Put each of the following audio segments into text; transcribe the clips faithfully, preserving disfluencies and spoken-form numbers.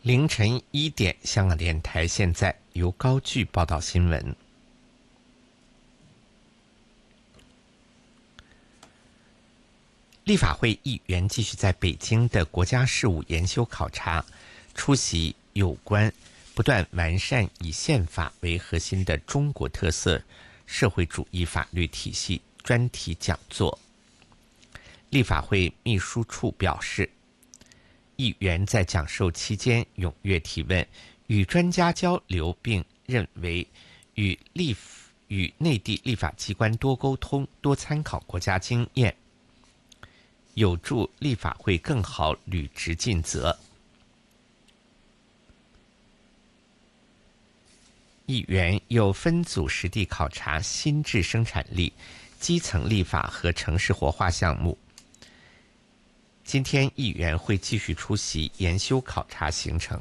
凌晨一点，香港电台现在由高炬报道新闻。立法会议员继续在北京的国家事务研修考察，出席有关不断完善以宪法为核心的中国特色社会主义法律体系专题讲座。立法会秘书处表示，议员在讲授期间踊跃提问，与专家交流，并认为与立与内地立法机关多沟通、多参考国家经验，有助立法会更好履职尽责。议员又分组实地考察新质生产力、基层立法和城市活化项目。今天议员会继续出席研修考察行程。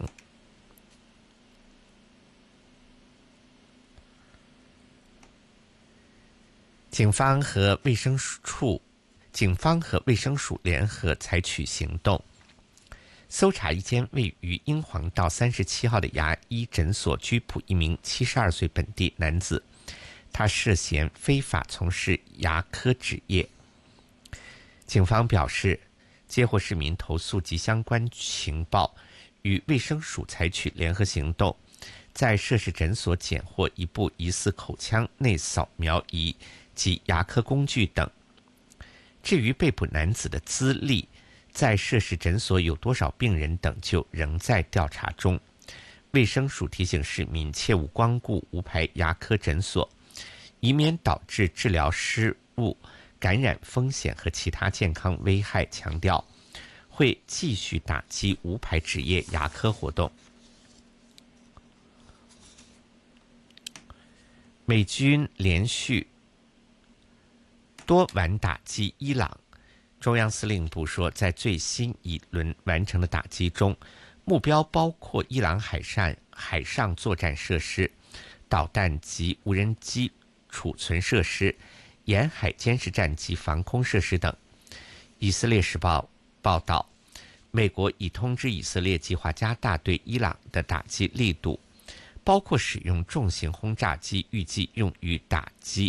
警方和卫生处警方和卫生署联合采取行动，搜查一间位于英皇道三十七号的牙医诊所，拘捕一名七十二岁本地男子，他涉嫌非法从事牙科执业。警方表示，接获市民投诉及相关情报，与卫生署采取联合行动，在涉事诊所检获一部疑似口腔内扫描仪及牙科工具等。至于被捕男子的资历，在涉事诊所有多少病人等，就仍在调查中。卫生署提醒市民切勿光顾无牌牙科诊所，以免导致治疗失误、感染风险和其他健康危害，强调会继续打击无牌执业牙科活动。美军连续多晚打击伊朗，中央司令部说，在最新一轮完成的打击中，目标包括伊朗海上海上作战设施、导弹及无人机储存设施、沿海监视站及防空设施等。以色列时报报道，美国已通知以色列计划加大对伊朗的打击力度，包括使用重型轰炸机，预计用于打击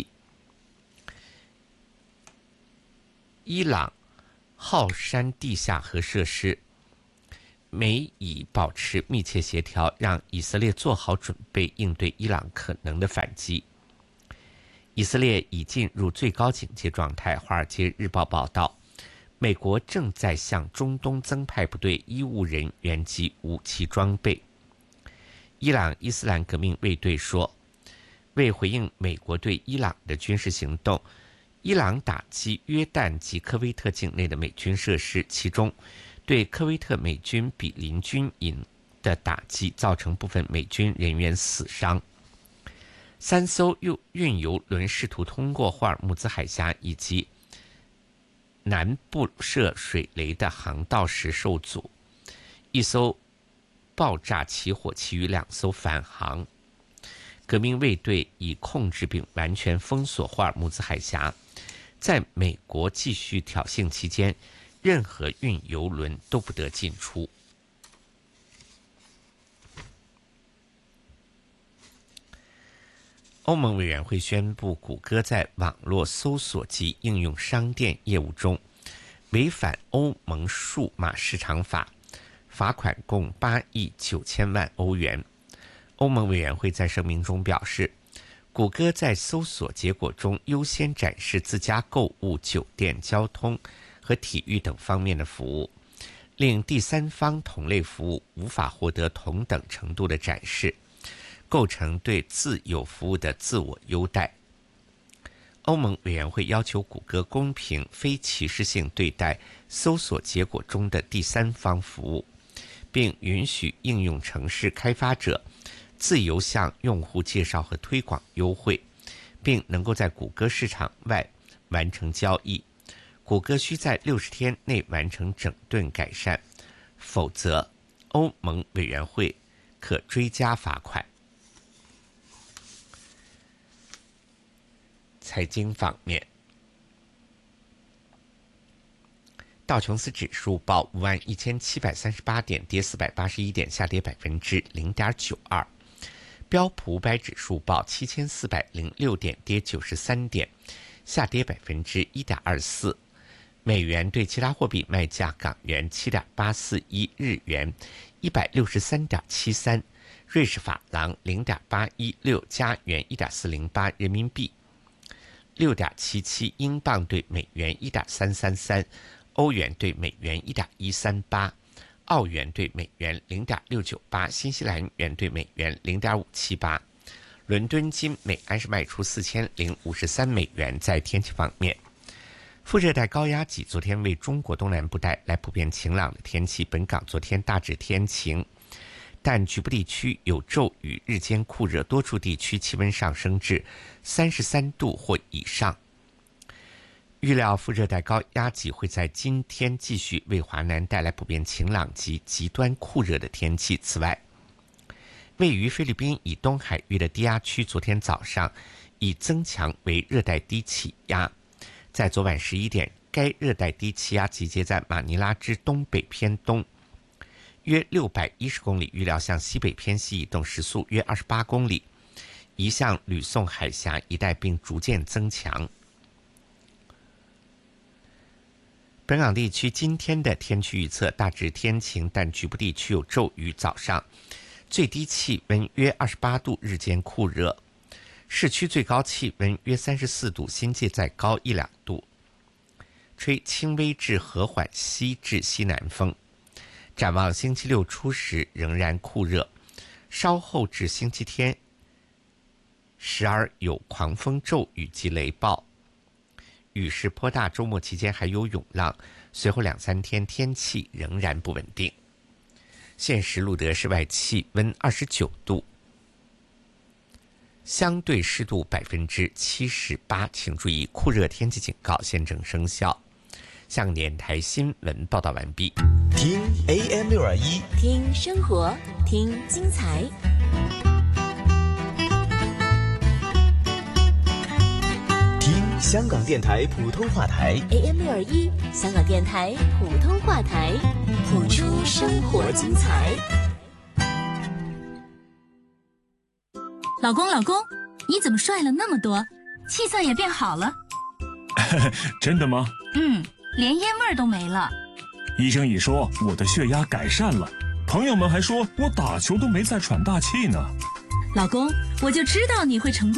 伊朗浩山地下核设施。美以保持密切协调，让以色列做好准备应对伊朗可能的反击。以色列已进入最高警戒状态。《华尔街日报》报道，美国正在向中东增派部队、医务人员及武器装备。伊朗伊斯兰革命卫队说，为回应美国对伊朗的军事行动，伊朗打击约旦及科威特境内的美军设施，其中对科威特美军比邻军营的打击造成部分美军人员死伤。三艘运油轮试图通过霍尔木兹海峡以及南部设水雷的航道时受阻，一艘爆炸起火，其余两艘返航。革命卫队已控制并完全封锁霍尔木兹海峡，在美国继续挑衅期间，任何运油轮都不得进出。欧盟委员会宣布，谷歌在网络搜索及应用商店业务中违反欧盟数码市场法，罚款共八亿九千万欧元。欧盟委员会在声明中表示，谷歌在搜索结果中优先展示自家购物、酒店、交通和体育等方面的服务，令第三方同类服务无法获得同等程度的展示，构成对自有服务的自我优待。欧盟委员会要求谷歌公平、非歧视性对待搜索结果中的第三方服务，并允许应用程式开发者自由向用户介绍和推广优惠，并能够在谷歌市场外完成交易。谷歌需在六十天内完成整顿改善，否则欧盟委员会可追加罚款。财经方面， 道琼斯指数报五万一千七百三十八点，跌四百八十一点，下跌百分之零点九二。标普五百指数报七千四百零六点，跌九十三点，下跌百分之一点二四。美元对其他货币卖价：港元七点八四一，日元一百六十三点七三，瑞士法郎零点八一六，加元一点四零八，人民币六点七七，英镑对美元一点三三三，欧元对美元一点一三八，澳元对美元零点六九八，新西兰元对美元零点五七八。伦敦金每安士卖出四千零五十三美元。在天气方面，副热带高压脊昨天为中国东南部带来普遍晴朗的天气，本港昨天大致天晴，但局部地区有骤雨，日间酷热，多处地区气温上升至三十三度或以上。预料副热带高压脊会在今天继续为华南带来普遍晴朗及极端酷热的天气。此外，位于菲律宾以东海域的低压区昨天早上已增强为热带低气压，在昨晚十一点，该热带低气压集结在马尼拉之东北偏东约六百一十公里，预料向西北偏西移动，时速约二十八公里，移向吕宋海峡一带并逐渐增强。本港地区今天的天气预测大致天晴，但局部地区有骤雨，早上最低气温约二十八度，日间酷热，市区最高气温约三十四度，新界再高一两度，吹轻微至和缓西至西南风。展望星期六初时仍然酷热，稍后至星期天时而有狂风骤雨及雷暴，雨势颇大，周末期间还有涌浪，随后两三天天气仍然不稳定。现时录得室外气温二十九度，相对湿度百分之七十八，请注意酷热天气警告现正生效。香港电台新闻报道完毕。 听 A M 六二一， 听生活，听精彩。 听香港电台普通话台 A M 六二一，香港电台普通话台，谱出生活精彩。 老公，老公，你怎么帅了那么多？气色也变好了。 真的吗？ 嗯，连烟味都没了。 医生已说我的血压改善了，朋友们还说我打球都没再喘大气呢。 老公，我就知道你会成功。